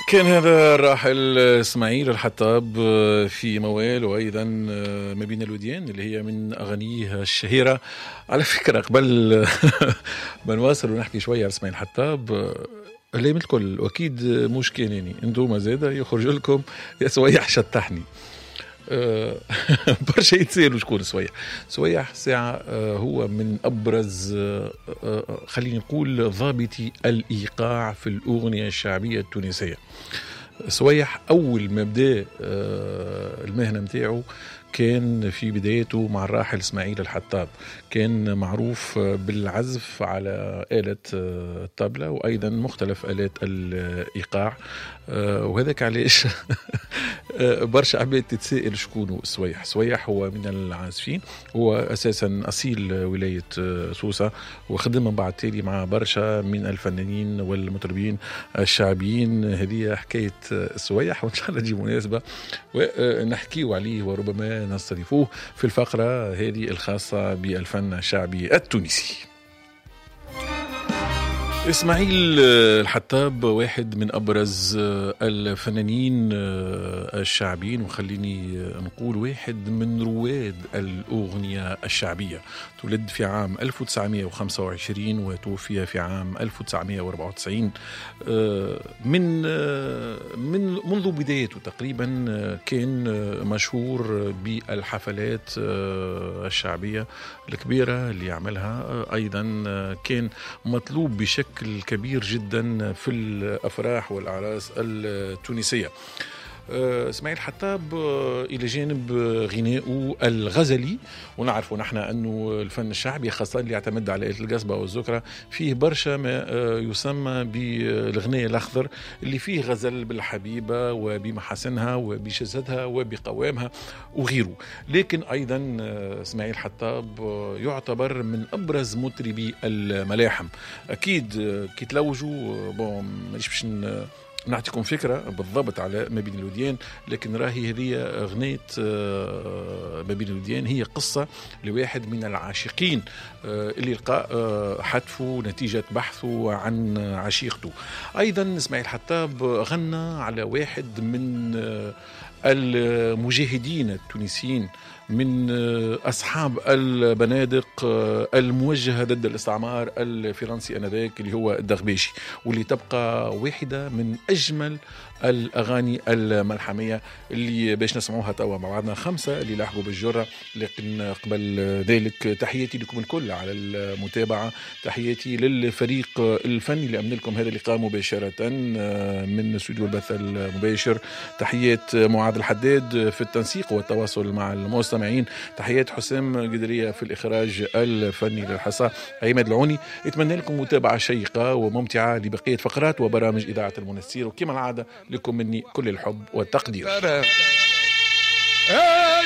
كان هذا الراحل اسماعيل الحطاب في موال، وايضا ما بين الوديان اللي هي من اغانيه الشهيره. على فكره قبل ما نواصل ونحكي شويه على اسماعيل الحطاب، اللي الكل واكيد مش كانني انتم زاده يخرج لكم يا سويح شطحني. برشا يتسالوا شكون سويح. سويح ساعة هو من أبرز خليني نقول ضابطي الإيقاع في الأغنية الشعبية التونسية. سويح أول ما بدأ المهنة متاعه كان في بدايته مع الراحل اسماعيل الحطاب، كان معروف بالعزف على آلة الطبلة وأيضا مختلف آلات الإيقاع، وهذاك علاش برشا عباد تتسائل شكونه سويح. سويح هو من العازفين، هو أساسا أصيل ولاية سوسة، وخدم من بعد تالي مع برشا من الفنانين والمطربين الشعبيين. هذه حكاية سويح، وإن شاء الله تجي مناسبة ونحكيه عليه وربما نستضيفوه في الفقرة هذه الخاصة بالفن الشعبي التونسي. اسماعيل الحطاب واحد من أبرز الفنانين الشعبيين، وخليني نقول واحد من رواد الأغنية الشعبية. تولد في عام 1925 وتوفي في عام 1994. منذ بدايته تقريبا كان مشهور بالحفلات الشعبية الكبيرة اللي يعملها. أيضا كان مطلوب بشكل كبير جدا في الأفراح والأعراس التونسية. اسماعيل حطاب إلى جانب غنائه الغزلي، ونعرفوا نحن أنه الفن الشعبي خاصة اللي يعتمد على آلة القصبة والزكرة فيه برشا ما يسمى بالغناء الأخضر، اللي فيه غزل بالحبيبة وبمحاسنها وبجسدها وبقوامها وغيره. لكن أيضا اسماعيل حطاب يعتبر من أبرز مطربي الملاحم. أكيد كي تلوجوا مانيش باش نعطيكم فكرة بالضبط على ما بين الوديان، لكن راهي هذه أغنية ما بين الوديان هي قصة لواحد من العاشقين اللي لقى حتفه نتيجة بحثه عن عشيقته. أيضا اسماعيل حطاب غنى على واحد من المجاهدين التونسيين، من أصحاب البنادق الموجهة ضد الاستعمار الفرنسي آنذاك اللي هو الدغباشي، واللي تبقى واحدة من أجمل الأغاني الملحمية اللي باش نسمعوها توا مع بعضنا. 5 اللي لاحقوا بالجرة. لكن قبل ذلك تحياتي لكم الكل على المتابعة، تحياتي للفريق الفني اللي أمن لكم هذا اللقاء مباشرة من استوديو البث المباشر. تحيات معاذ الحداد في التنسيق والتواصل مع المستمعين. تحيات حسام قدرية في الإخراج الفني للحصة. عماد العوني. اتمنى لكم متابعة شيقة وممتعة لبقية فقرات وبرامج إذاعة المنستير، وكما العادة لكم مني كل الحب والتقدير.